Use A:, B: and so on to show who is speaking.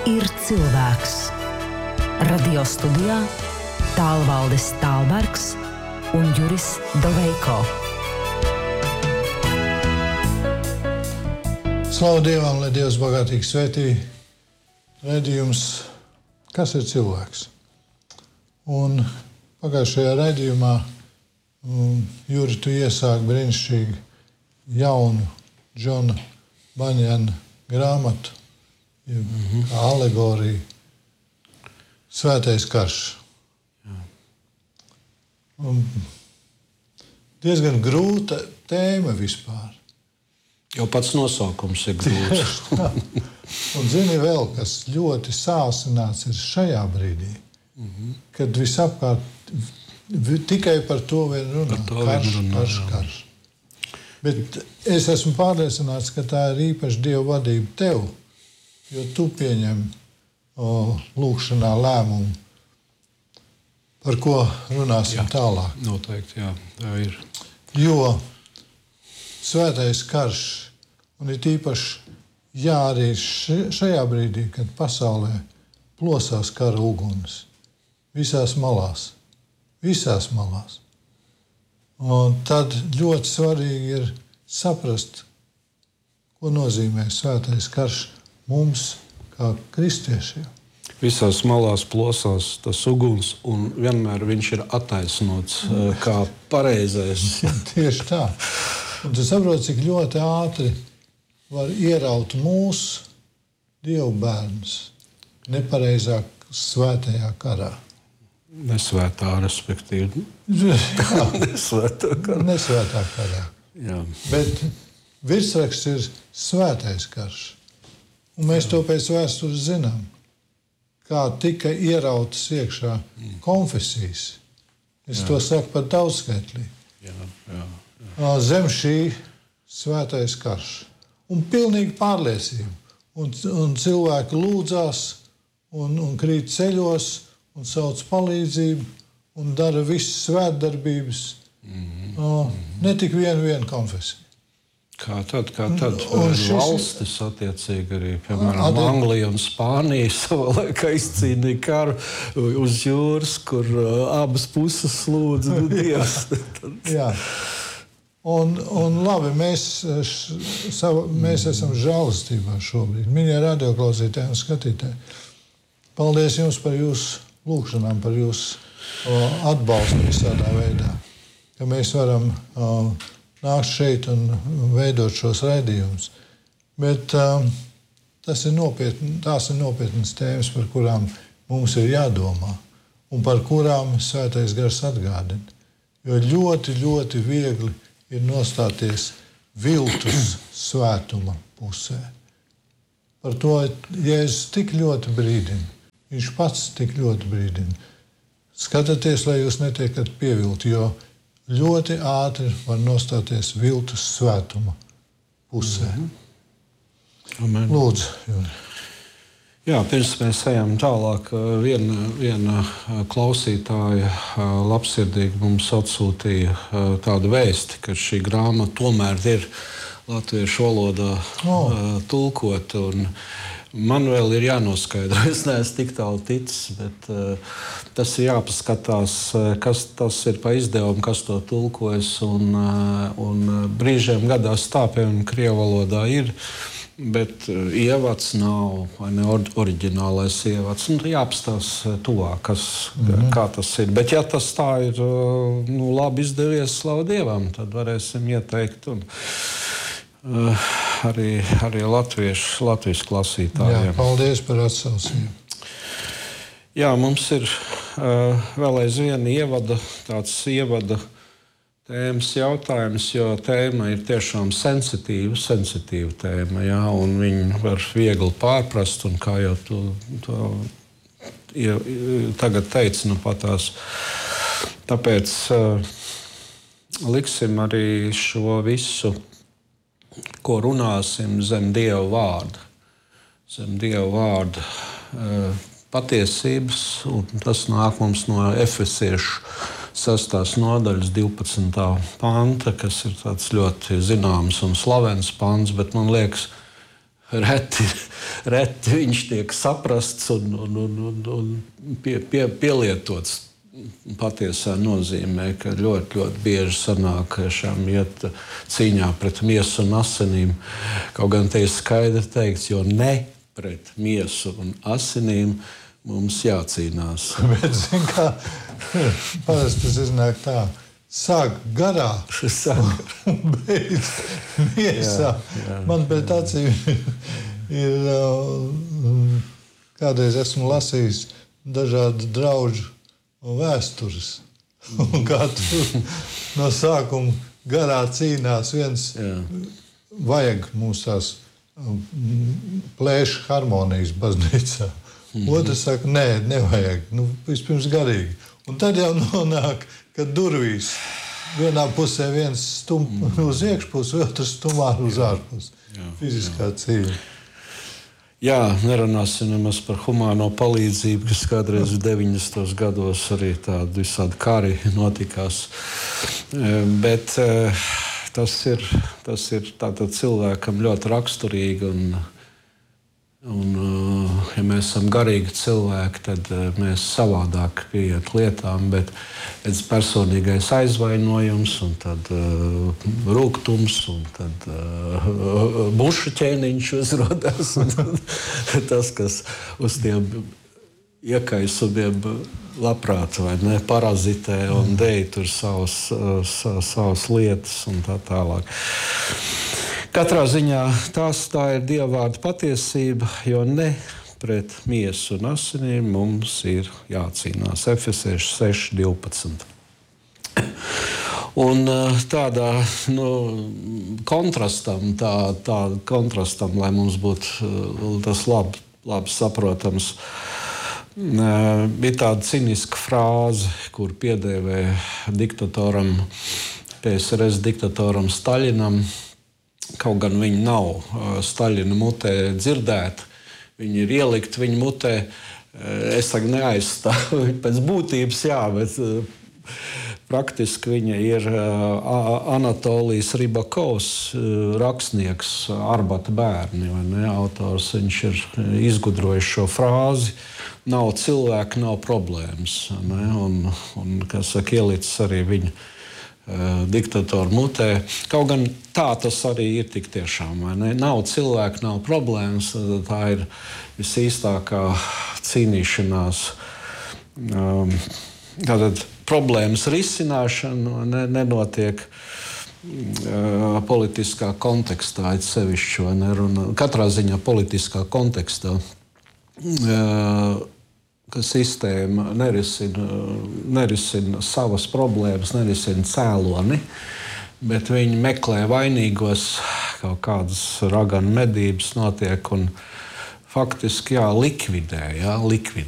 A: ir cilvēks. Radio studijā Tālvaldis Tālbergs un Juris Doveiko.
B: Slavu Dievam, lai Dievs bagātīgi svētī raidījums Kas ir cilvēks? Un pagājušajā raidījumā Juri, tu iesāki brīnišķīgi jaunu Džona Baņjana grāmatu, kā alegoriju Svētais karš. Un diezgan grūta tēma vispār.
C: Jau pats nosaukums ir grūts.
B: Un zini vēl, kas ļoti sāsināts ir šajā brīdī, kad visapkārt tikai par to vien runā. Karš. Bet es esmu pārliecināts, ka tā ir īpaši Dieva vadība tev, jo tu pieņem lūkšanā lēmumu, par ko runāsim tālāk.
C: Noteikti, jā, tā ir.
B: Jo svētais karš, un ir īpaši arī šajā brīdī, kad pasaulē plosās kara uguns, visās malās. Un tad ļoti svarīgi ir saprast, ko nozīmē svētais karš mums kā kristiešiem.
C: Visās malās plosās tas uguns, un vienmēr viņš ir attaisnots kā pareizais.
B: Tieši tā. Un tu saproti, cik ļoti ātri var ieraut mūsu Dievu bērnus nepareizāk svētajā karā.
C: Nesvētā, respektīvi.
B: Nesvētā karā.
C: Jā.
B: Bet virsraksts ir svētais karš. Un mēs to pēc vēstures zinām, kā tika ierautas iekšā konfesijas. Es to saku par daudzskaitlī. Zem šī svētais karš. Un pilnīgi pārliecība. Un cilvēki lūdzās un krīt ceļos un sauc palīdzību un dara visas svētdarbības. Ne tik viena konfesija.
C: Kā tad? Valstis attiecīgi arī, piemēram, Anglija un Spānija savā laikā izcīnīja karu uz jūras, kur abas puses lūdza Dievs.
B: Jā. Un labi, mēs esam žēlastībā šobrīd. Mīļie radioklausītāji un skatītāji, paldies jums par jūsu lūkšanām, par jūsu atbalstu visādā veidā, ka mēs varam nākt šeit un veidot šos raidījumus. Bet tās ir nopietnas tēmas, par kurām mums ir jādomā un par kurām svētais gars atgādina. Jo ļoti, ļoti viegli ir nostāties viltus svētuma pusē. Par to Jēzus tik ļoti brīdina. Viņš pats tik ļoti brīdina. Skatieties, lai jūs netiekat pievilti, jo ļoti ātri var nostāties viltus svētuma pusē.
C: Amen.
B: Lūdzu, Juri.
C: Jā, pirms mēs ejam tālāk, viena klausītāja labsirdīgi mums atsūtīja tādu vēsti, ka šī grāmata tomēr ir latviešu valodā tulkota. Un man vēl ir jānoskaidro, es neesmu tik tālu ticis, bet tas ir jāpaskatās, kas tas ir pa izdevumu, kas to tulkojas. Un brīžiem gadās tā, piemēram, krievu valodā ir, bet ievads nav, vai ne oriģinālais ievads. Jāpastās tuvāk, kā tas ir. Bet ja tas tā ir labi izdevies, slavu Dievam, tad varēsim ieteikt un arī latviešu klausītājiem.
B: Jā, paldies par atsaucību.
C: Jā, mums ir vēl aizvien tāds ievada tēmas jautājums, jo tēma ir tiešām sensitīva tēma, jā, un viņu var viegli pārprast, un kā jau tu tagad teici, patās. Tāpēc liksim arī šo visu, ko runāsim zem Dieva vārda. Zem Dieva vārda patiesības, un tas nāk mums no Efesiešu 6. nodaļas 12. panta, kas ir tāds ļoti zināms un slavens pants, bet man liekas, reti viņš tiek saprasts un pielietots. Patiesā nozīmē, ka ļoti, ļoti bieži sanāk iet cīņā pret miesu un asinīm. Kaut gan te ir skaidri teikts, jo ne pret miesu un asinīm mums jācīnās.
B: Bet, zin kā, parasti tas iznāk tā, sāk garā un beidz miesā. Man pēc acīm ir, kādreiz esmu lasījis dažādu draužu vēstures. Un kā tur no sākuma garā cīnās viens, vajag mums tās plēšu harmonijas baznīcā. Otrs saka, nē, nevajag, vispirms garīgi. Un tad jau nonāk, ka durvīs vienā pusē viens stum uz iekšpusi, otrs stumā uz ārpusi. Fiziskā cīņa.
C: Jā, nerunāsim nemaz par humāno palīdzību, kas kādreiz 90. gados arī tādi visādi kari notikās. Bet tas ir tātad cilvēkam ļoti raksturīgi un ja mēs esam garīgi cilvēki, tad mēs savādāk pieiet lietām, bet personīgais aizvainojums un tad rūgtums un tad bušu ķēniņš uzrodās. Tas, kas uz tiem iekaisumiem labprāt vai ne, parazitē un dēj tur savas lietas un tā tālāk. Katrā ziņā tā ir dievvvārda patiesība, jo ne pret miesu un asinīm mums ir jācīnās. Efesieši 6:12. Un tādā kontrastam, lai mums būtu tas labi saprotams, bija tāda ciniska frāze, kur piedēvē diktatoram, PSRS diktatoram Staļinam. Kaut gan viņi nav Staļina mutē dzirdēti, viņi ir ielikti viņa mutē. Es tagad neaizstāvu pēc būtības, jā, bet praktiski viņa ir Anatolijas Ribakovs, rakstnieks Arbata bērni, vai ne, autors. Viņš ir izgudrojis šo frāzi, nav cilvēka, nav problēmas, ne, un kā saka, ielicis arī viņa diktatoru mutē. Kaut gan tā tas arī ir tik tiešām, vai ne? Nav cilvēku, nav problēmas, tā ir visīstākā cīnīšanās. Tātad problēmas risināšana nenotiek politiskā kontekstā, sevišķi, vai ne? Katrā ziņā politiskā kontekstā. Ka sistēma nerisina savas problēmas, nerisina cēloni, bet viņi meklē vainīgos, kaut kādas raganu medības notiek un faktiski likvidē.